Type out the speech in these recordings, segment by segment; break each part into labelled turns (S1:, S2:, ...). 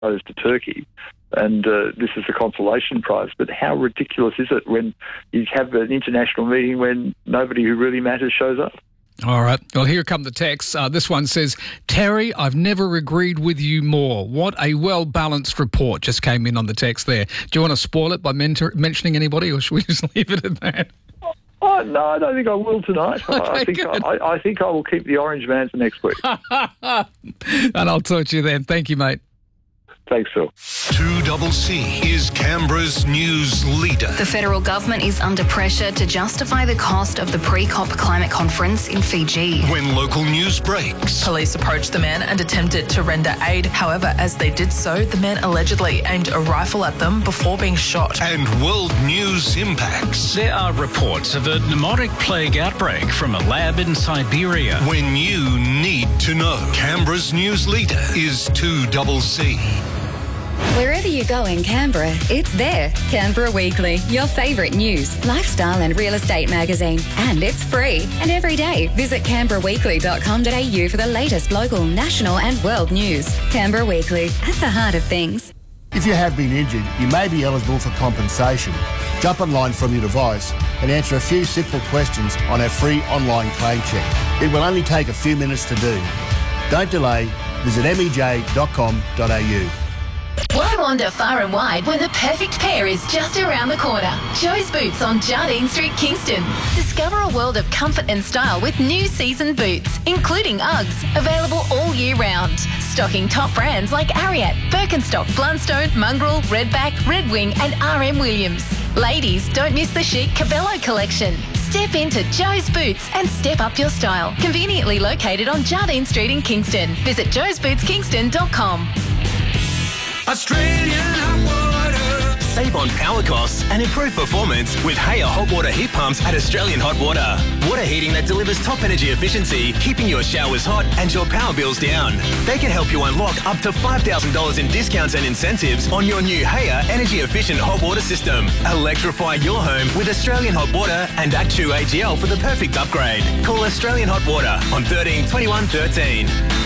S1: goes to Turkey. And this is a consolation prize. But how ridiculous is it when you have an international meeting when nobody who really matters shows up?
S2: All right. Well, here come the texts. This one says, Terry, I've never agreed with you more. What a well-balanced report just came in on the text there. Do you want to spoil it by mentioning anybody, or should we just leave it at that?
S1: Oh, no, I don't think I will tonight.
S2: Okay,
S1: I think I will keep the orange man for next week.
S2: And I'll talk to you then. Thank you, mate.
S1: Thanks, Phil.
S3: 2CC is Canberra's news leader.
S4: The federal government is under pressure to justify the cost of the pre-COP climate conference in Fiji.
S3: When local news breaks.
S5: Police approached the men and attempted to render aid. However, as they did so, the men allegedly aimed a rifle at them before being shot.
S3: And world news impacts.
S6: There are reports of a pneumotic plague outbreak from a lab in Siberia.
S3: When you need to know. Canberra's news leader is 2CC.
S7: Wherever you go in Canberra, it's there. Canberra Weekly, your favourite news, lifestyle and real estate magazine. And it's free. And every day, visit canberraweekly.com.au for the latest local, national and world news. Canberra Weekly, at the heart of things.
S8: If you have been injured, you may be eligible for compensation. Jump online from your device and answer a few simple questions on our free online claim check. It will only take a few minutes to do. Don't delay. Visit mej.com.au.
S9: Why wander far and wide when the perfect pair is just around the corner? Joe's Boots on Jardine Street, Kingston. Discover a world of comfort and style with new season boots, including Uggs, available all year round. Stocking top brands like Ariat, Birkenstock, Blundstone, Mongrel, Redback, Red Wing and RM Williams. Ladies, don't miss the chic Cabello collection. Step into Joe's Boots and step up your style. Conveniently located on Jardine Street in Kingston. Visit joesbootskingston.com.
S3: Australian hot water.
S10: Save on power costs and improve performance with Haya hot water heat pumps at Australian Hot Water. Water heating that delivers top energy efficiency, keeping your showers hot and your power bills down. They can help you unlock up to $5,000 in discounts and incentives on your new Haya energy efficient hot water system. Electrify your home with Australian Hot Water and Actu AGL for the perfect upgrade. Call Australian Hot Water on 13 21 13.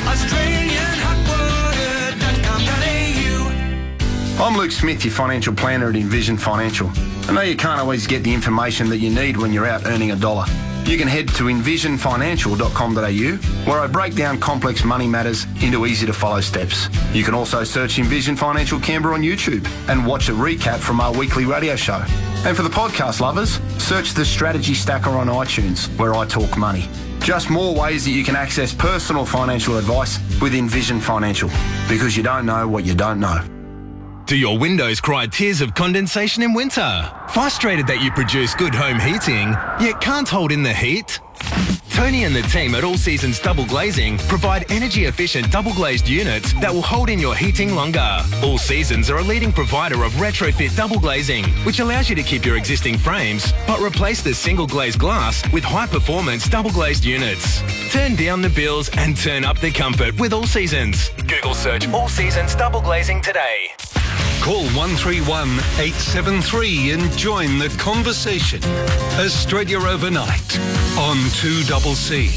S3: AustralianHotWater.com.au. I'm Luke Smith, your financial planner at Envision Financial. I know you can't always get the information that you need when you're out earning a dollar. You can head to envisionfinancial.com.au, where I break down complex money matters into easy-to-follow steps. You can also search Envision Financial Canberra on YouTube and watch a recap from our weekly radio show. And for the podcast lovers, search the Strategy Stacker on iTunes, where I talk money. Just more ways that you can access personal financial advice with Envision Financial, because you don't know what you don't know.
S10: Do your windows cry tears of condensation in winter? Frustrated that you produce good home heating, yet can't hold in the heat? Tony and the team at All Seasons Double Glazing provide energy-efficient double-glazed units that will hold in your heating longer. All Seasons are a leading provider of retrofit double glazing, which allows you to keep your existing frames, but replace the single-glazed glass with high-performance double-glazed units. Turn down the bills and turn up the comfort with All Seasons. Google search All Seasons Double Glazing today.
S3: Call 131 873 and join the conversation. Australia Overnight on 2CC.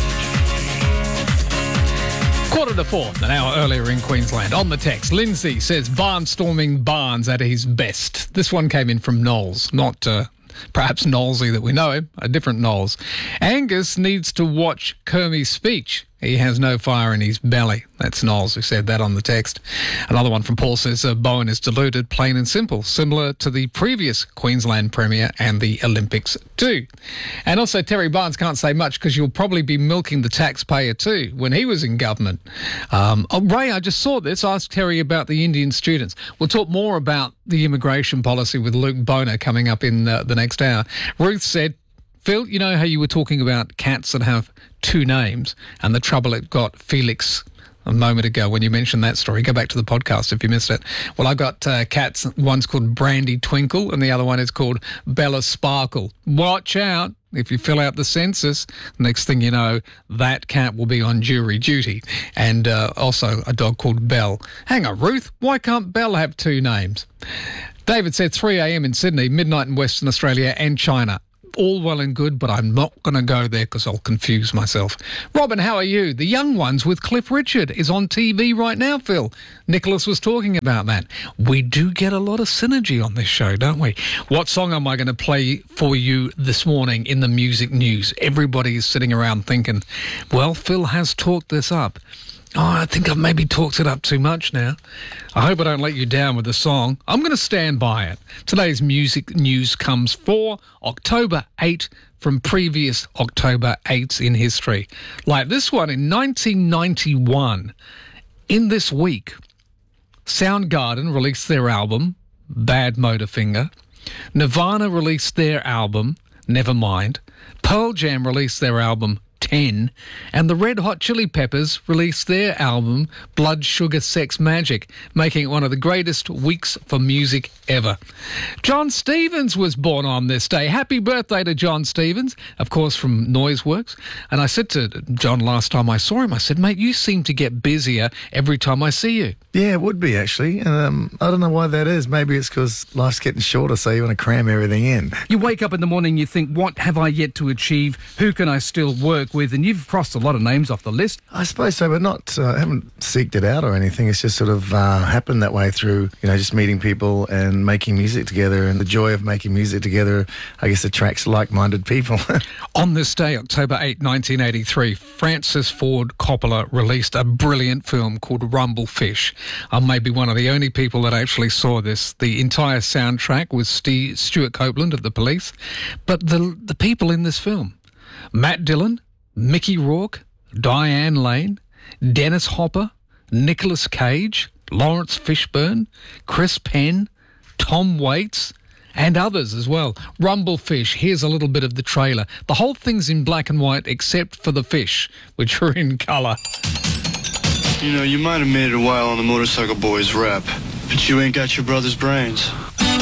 S2: 3:45, an hour earlier in Queensland. On the text, Lindsay says barnstorming Barnes at his best. This one came in from Knowles, not perhaps Knowlesy that we know, a different Knowles. Angus needs to watch Kermie's speech. He has no fire in his belly. That's Knowles who said that on the text. Another one from Paul says Bowen is deluded, plain and simple, similar to the previous Queensland Premier and the Olympics too. And also Terry Barnes can't say much because you'll probably be milking the taxpayer too when he was in government. Ray, I just saw this. Ask Terry about the Indian students. We'll talk more about the immigration policy with Luke Boner coming up in the next hour. Ruth said, Phil, you know how you were talking about cats that have two names and the trouble it got Felix a moment ago when you mentioned that story? Go back to the podcast if you missed it. Well, I got cats. One's called Brandy Twinkle and the other one is called Bella Sparkle. Watch out. If you fill out the census, next thing you know, that cat will be on jury duty. And also a dog called Belle. Hang on, Ruth, why can't Belle have two names? David said 3 a.m. in Sydney, midnight in Western Australia and China. all well and good, but I'm not going to go there because I'll confuse myself. Robin, how are you? The Young Ones with Cliff Richard is on TV right now, Phil. Nicholas was talking about that. We do get a lot of synergy on this show, don't we? What song am I going to play for you this morning in the music news? Everybody is sitting around thinking, well, Phil has talked this up. Oh, I think I've maybe talked it up too much now. I hope I don't let you down with the song. I'm going to stand by it. Today's music news comes for October 8 from previous October 8s in history. Like this one in 1991. In this week, Soundgarden released their album, Bad Motorfinger. Nirvana released their album, Nevermind. Pearl Jam released their album, 10, and the Red Hot Chili Peppers released their album Blood Sugar Sex Magic, making it one of the greatest weeks for music ever. John Stevens was born on this day. Happy birthday to John Stevens, of course from Noiseworks. And I said to John last time I saw him, I said, mate, you seem to get busier every time I see you.
S11: Yeah, it would be actually. I don't know why that is. Maybe it's because life's getting shorter, so you want to cram everything in.
S12: You wake up in the morning, you think, what have I yet to achieve? Who can I still work with? And you've crossed a lot of names off the list.
S11: I suppose so, but not. I haven't seeked it out or anything. It's just sort of happened that way through, just meeting people and making music together. And the joy of making music together, I guess, attracts like-minded people.
S2: On this day, October 8, 1983, Francis Ford Coppola released a brilliant film called Rumblefish. I may be one of the only people that actually saw this. The entire soundtrack was Stuart Copeland of The Police. But the people in this film, Matt Dillon, Mickey Rourke, Diane Lane, Dennis Hopper, Nicolas Cage, Lawrence Fishburne, Chris Penn, Tom Waits, and others as well. Rumblefish, here's a little bit of the trailer. The whole thing's in black and white except for the fish, which are in colour.
S13: You might have made it a while on the Motorcycle Boys rep, but you ain't got your brother's brains.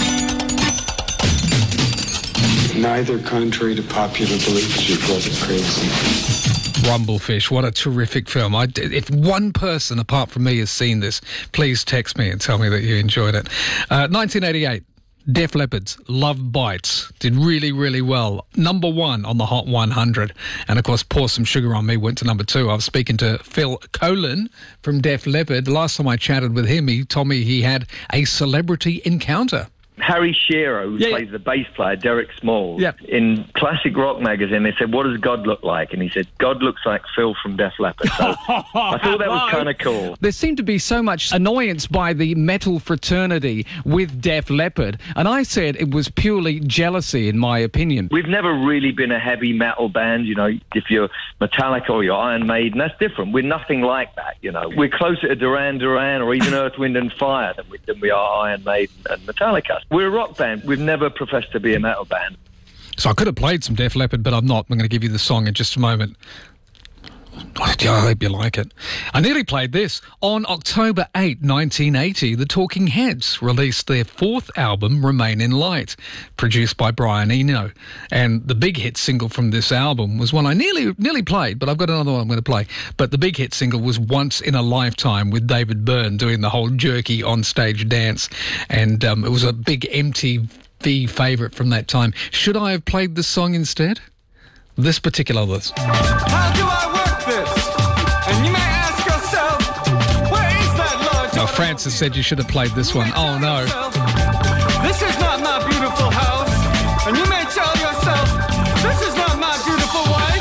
S14: Neither contrary to popular belief is your brother crazy.
S2: Rumblefish, what a terrific film. If one person apart from me has seen this, please text me and tell me that you enjoyed it. 1988. Def Leppard's Love Bites did really, really well. Number 1 on the Hot 100. And, of course, Pour Some Sugar on Me went to number 2. I was speaking to Phil Collen from Def Leppard. The last time I chatted with him, he told me he had a celebrity encounter.
S15: Harry Shearer, who plays the bass player, Derek Smalls, in Classic Rock magazine, they said, what does God look like? And he said, God looks like Phil from Def Leppard. So I thought that was kind of cool.
S12: There seemed to be so much annoyance by the metal fraternity with Def Leppard, and I said it was purely jealousy, in my opinion.
S15: We've never really been a heavy metal band, if you're Metallica or you're Iron Maiden, that's different. We're nothing like that, We're closer to Duran Duran or even Earth, Wind and Fire than we are Iron Maiden and Metallica. We're a rock band. We've never professed to be a metal band.
S2: So I could have played some Def Leppard, but I'm not. I'm going to give you the song in just a moment. I hope you like it. I nearly played this. On October 8, 1980, the Talking Heads released their 4th album, Remain in Light, produced by Brian Eno. And the big hit single from this album was one I nearly played, but I've got another one I'm going to play. But the big hit single was Once in a Lifetime with David Byrne doing the whole jerky on-stage dance. And it was a big MTV favourite from that time. Should I have played this song instead? This particular list.
S16: How do I work this? And you may ask yourself, where is that Lord?
S2: No, Francis said you should have played this one. Oh, no.
S16: This is not my beautiful house. And you may tell yourself, this is not my beautiful wife.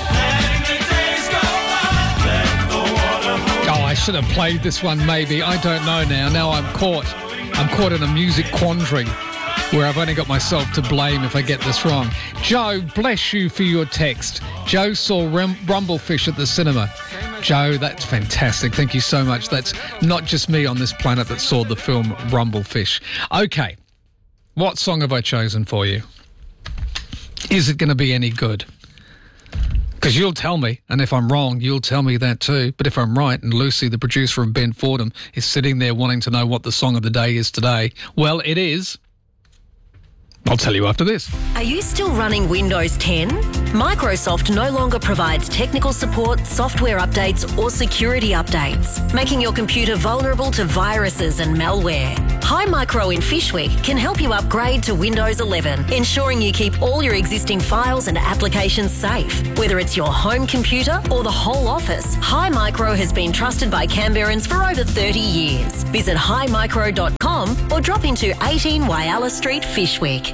S2: Oh, I should have played this one, maybe. I don't know now. Now I'm caught. I'm caught in a music quandary where I've only got myself to blame if I get this wrong. Joe, bless you for your text. Joe saw Rumblefish at the cinema. Joe, that's fantastic. Thank you so much. That's not just me on this planet that saw the film Rumblefish. Okay, what song have I chosen for you? Is it going to be any good? Because you'll tell me, and if I'm wrong, you'll tell me that too. But if I'm right, and Lucy, the producer of Ben Fordham, is sitting there wanting to know what the song of the day is today, well, it is... I'll tell you after this.
S17: Are you still running Windows 10? Microsoft no longer provides technical support, software updates or security updates, making your computer vulnerable to viruses and malware. High Micro in Fyshwick can help you upgrade to Windows 11, ensuring you keep all your existing files and applications safe. Whether it's your home computer or the whole office, High Micro has been trusted by Canberrans for over 30 years. Visit highmicro.com or drop into 18 Whyalla Street, Fyshwick.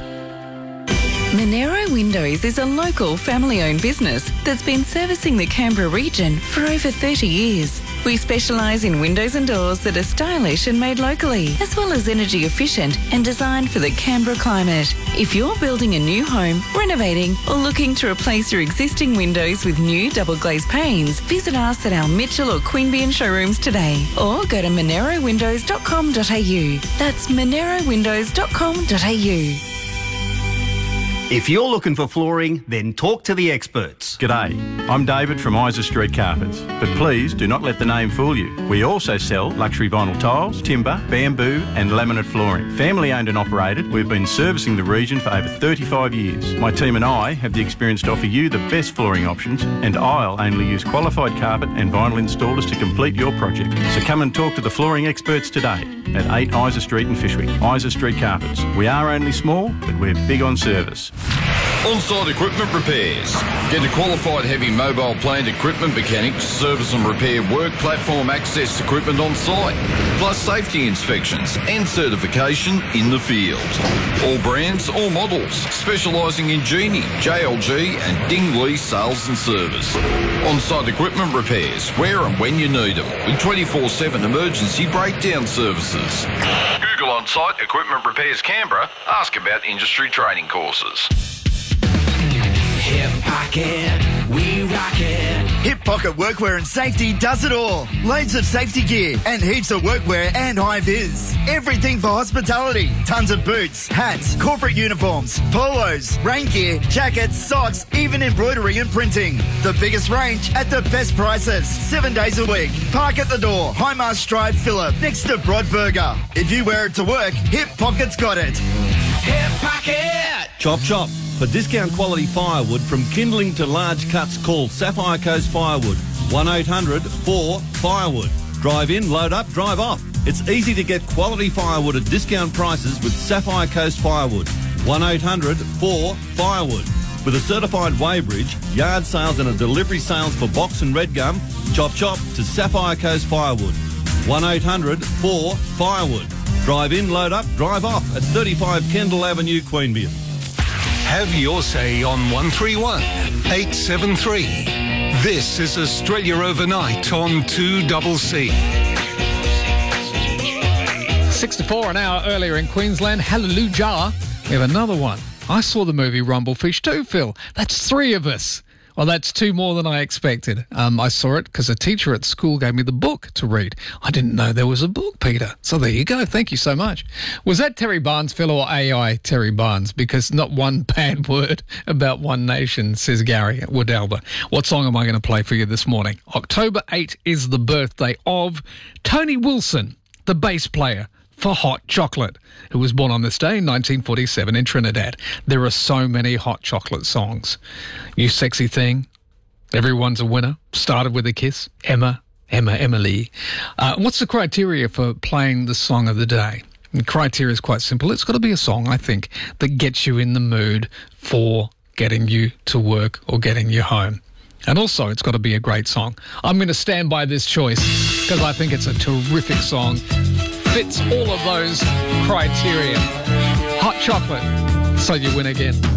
S18: Monero Windows is a local family-owned business that's been servicing the Canberra region for over 30 years. We specialise in windows and doors that are stylish and made locally, as well as energy efficient and designed for the Canberra climate. If you're building a new home, renovating or looking to replace your existing windows with new double glazed panes, visit us at our Mitchell or Queanbeyan showrooms today or go to monerowindows.com.au. That's monerowindows.com.au.
S19: If you're looking for flooring, then talk to the experts.
S20: G'day, I'm David from Isa Street Carpets, but please do not let the name fool you. We also sell luxury vinyl tiles, timber, bamboo and laminate flooring. Family owned and operated, we've been servicing the region for over 35 years. My team and I have the experience to offer you the best flooring options, and I'll only use qualified carpet and vinyl installers to complete your project. So come and talk to the flooring experts today at 8 Isa Street in Fyshwick. Isa Street Carpets. We are only small, but we're big on service.
S21: On-site equipment repairs. Get a qualified heavy mobile plant equipment mechanic to service and repair work platform access equipment on site, plus safety inspections and certification in the field. All brands, all models, specialising in Genie, JLG and Dingley sales and service. On-site equipment repairs, where and when you need them, with 24/7 emergency breakdown services. Google On-site Equipment Repairs Canberra. Ask about industry training courses.
S22: Hip Pocket, we rock it.
S23: Hip Pocket Workwear and Safety does it all. Loads of safety gear and heaps of workwear and high-vis. Everything for hospitality. Tons of boots, hats, corporate uniforms, polos, rain gear, jackets, socks, even embroidery and printing. The biggest range at the best prices. 7 days a week. Park at the door. Highmast Drive, Phillip, next to Broadburger. If you wear it to work, Hip Pocket's got it.
S22: Hip Pocket!
S24: Chop chop. For discount quality firewood from kindling to large cuts, call Sapphire Coast Firewood. 1-800-4-FIREWOOD. Drive in, load up, drive off. It's easy to get quality firewood at discount prices with Sapphire Coast Firewood. 1-800-4-FIREWOOD. With a certified weighbridge, yard sales and a delivery sales for box and red gum, chop chop to Sapphire Coast Firewood. 1-800-4-FIREWOOD. Drive in, load up, drive off at 35 Kendall Avenue, Queanbeyan.
S25: Have your say on 131 873. This is Australia Overnight on 2CC.
S2: 6-4 an hour earlier in Queensland. Hallelujah. We have another one. I saw the movie Rumblefish too, Phil. That's 3 of us. Well, that's 2 more than I expected. I saw it because a teacher at school gave me the book to read. I didn't know there was a book, Peter. So there you go. Thank you so much. Was that Terry Barnes, Phil, or AI Terry Barnes? Because not one bad word about One Nation, says Gary at Woodalba. What song am I going to play for you this morning? October 8 is the birthday of Tony Wilson, the bass player for Hot Chocolate, who was born on this day in 1947 in Trinidad. There are so many Hot Chocolate songs. You Sexy Thing, Everyone's a Winner, Started with a Kiss, Emily. What's the criteria for playing the song of the day? The criteria is quite simple. It's got to be a song, I think, that gets you in the mood for getting you to work or getting you home. And also, it's got to be a great song. I'm going to stand by this choice because I think it's a terrific song. Fits all of those criteria. Hot Chocolate, so you win again.